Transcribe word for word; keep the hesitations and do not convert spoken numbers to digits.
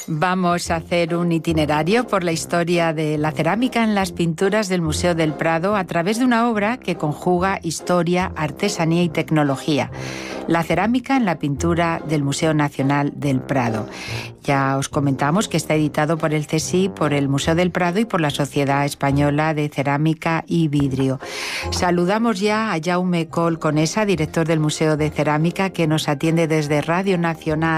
Vamos a hacer un itinerario por la historia de la cerámica en las pinturas del Museo del Prado a través de una obra que conjuga historia, artesanía y tecnología. La cerámica en la pintura del Museo Nacional del Prado. Ya os comentamos que está editado por el C S I, por el Museo del Prado y por la Sociedad Española de Cerámica y Vidrio. Saludamos ya a Jaume Coll Conesa, director del Museo de Cerámica, que nos atiende desde Radio Nacional